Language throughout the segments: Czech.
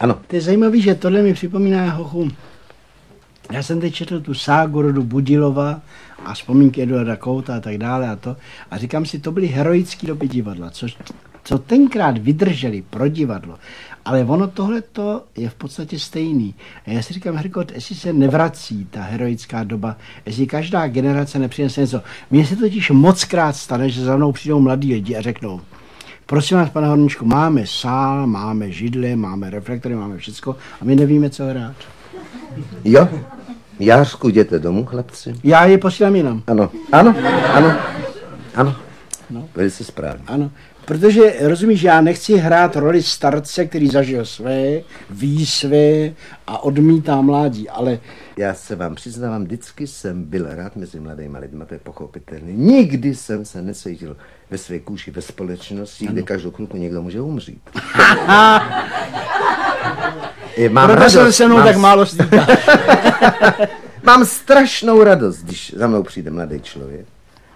Ano. To je zajímavé, že tohle mi připomíná Hochu. Já jsem teď četl tu ságu rodu Budilova a vzpomínky Eduarda Kouta a tak dále a říkám si, to byly heroické doby divadla, co tenkrát vydrželi pro divadlo. Ale ono tohleto je v podstatě stejný. A já si říkám, Herkot, jestli se nevrací ta heroická doba, jestli každá generace nepřinese něco. Mně se totiž mockrát stane, že za mnou přijdou mladí lidi a řeknou, prosím vás, pane Horníčku, máme sál, máme židle, máme reflektory, máme všecko a my nevíme, co hrát. Jo? Jářku, jděte domů, chlapci? Já je posílám jinam. Ano. No. Velice správně. Ano, protože, rozumíš, já nechci hrát roli starce, který zažil své, ví své a odmítá mládí, ale... Já se vám přiznávám, vždycky jsem byl rád mezi mladými lidmi, to je pochopitelné. Nikdy jsem se necítil ve své kůži, ve společnosti, kde každou chvilku někdo může umřít. Proto se se mnou tak málo stýká. Mám strašnou radost, když za mnou přijde mladý člověk.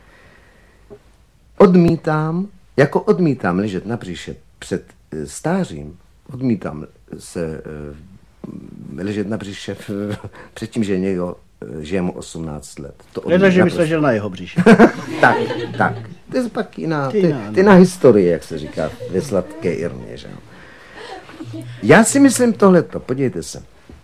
Odmítám ležet na břiše před stářím, odmítám se ležet na břiše před tím, že někdo žije mu 18 let. Nedá, že bys ležel na jeho břiše. tak. To je pak jiná historie, jak se říká ve sladké Irmě. Že? Já si myslím tohleto, podívejte se.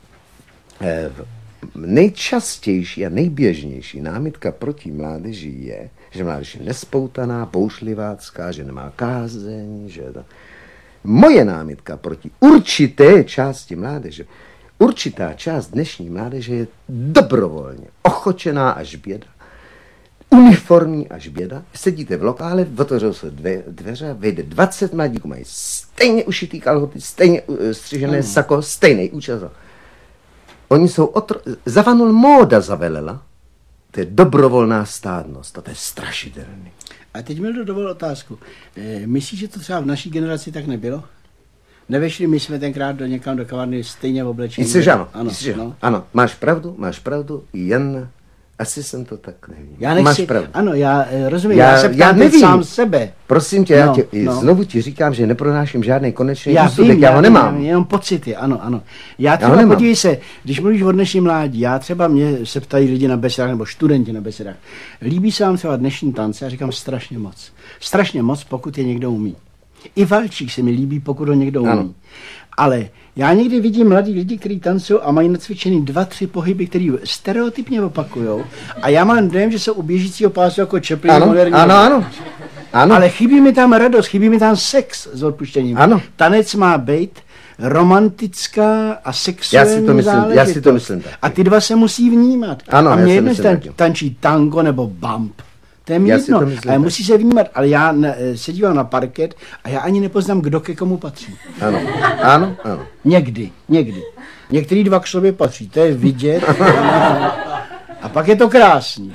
Nejčastější a nejběžnější námitka proti mládeži je, že mládež je nespoutaná, boušlivácká, že nemá kázeň, že to... Moje námitka proti určité části mládeže, určitá část dnešní mládeže je dobrovolně ochočená až běda, uniformní až běda. Sedíte v lokále, otevřou se dveře, vejde 20 mladíků, mají stejně ušitý kalhoty, stejně střižené sako, stejný účes. Oni jsou zavanul móda zavelela. To je dobrovolná stádnost a to je strašidelný. A teď mi dovol otázku. Myslíš, že to třeba v naší generaci tak nebylo? Nevešli my jsme tenkrát někam do kavárny stejně v oblečení? Myslíš, ano. Ano, máš pravdu, jen asi jsem to tak neviděl. Já nechci, máš pravdu. Ano, já rozumím, já se ptám teď sám sebe. Prosím tě, znovu ti říkám, že nepronáším žádný konečný úsudek, já ho nemám. Jenom pocity, ano. Já třeba, podívej se, když mluvíš o dnešní mládí, já třeba mě se ptají lidi na besedách, nebo studenti na besedách, líbí se vám třeba dnešní tance? Já říkám strašně moc. Strašně moc, pokud je někdo umí. I valčík se mi líbí, pokud ho někdo umí. Ano. Ale já někdy vidím mladí lidi, kteří tancují a mají nacvičený 2-3 pohyby, který stereotypně opakujou. A já mám dojem, že jsou u běžícího pásu jako Chaplin moderní. Ano. Ale chybí mi tam radost, chybí mi tam sex s odpuštěním. Ano. Tanec má být romantická a sexuální záležitost. Já si to myslím tak. A ty dva se musí vnímat. Ano, a mě jedno, tančí tango nebo bump. To je mi jedno, ale musí se vnímat, ale já se dívám na parket a já ani nepoznám, kdo ke komu patří. Ano. Někdy. Některý dva k sobě patří, to je vidět. A pak je to krásný.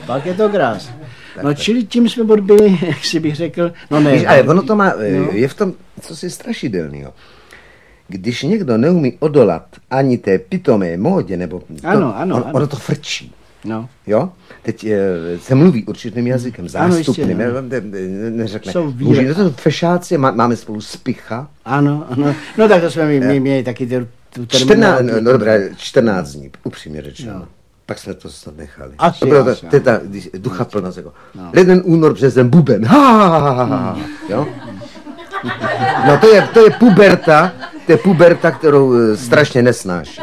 No čili tím jsme odbyli, jak si bych řekl, no ne. Víš, ale ono to má, je v tom, co si strašidelného. Když někdo neumí odolat ani té pitomé módě, nebo ono to frčí. No. Jo? Teď se mluví určitým jazykem, zástupným, neřekne. Muži, to jsou fešáci, máme spolu spicha. Ano. No tak to jsme měli taky tu terminologii. 14 dní, upřímně řečeno. No. Pak jsme to snad nechali. Asi, to bylo ta ducha plnost, jako leden, únor, březen, buben. Jo? No to je puberta, kterou strašně nesnáším.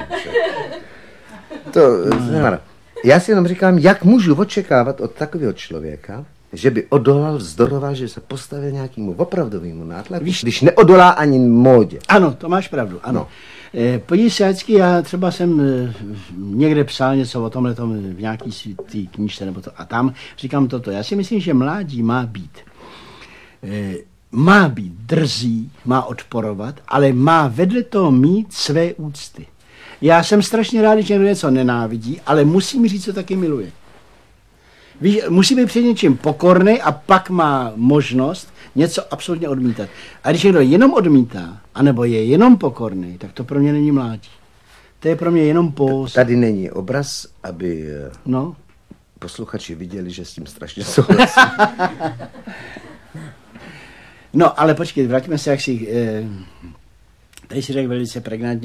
Já si jenom říkám, jak můžu očekávat od takového člověka, že by odolal, vzdoroval, že se postavil nějakému opravdovému nátlaku, když neodolá ani módě. Ano, to máš pravdu, ano. No. Podívej se, vždycky, já třeba jsem někde psal něco o tomhletom v nějaký tý knížce nebo to, a tam říkám toto. Já si myslím, že mládí má být drzí, má odporovat, ale má vedle toho mít své úcty. Já jsem strašně rád, že někdo něco nenávidí, ale musí mi říct, co taky miluje. Víš, musí být před něčím pokorný a pak má možnost něco absolutně odmítat. A když někdo jenom odmítá, anebo je jenom pokorný, tak to pro mě není mládí. To je pro mě jenom pós. Tady není obraz, aby posluchači viděli, že s tím strašně souhlasím. No, ale počkej, vrátíme se, jak si... Tady si řekl velice pregnantně,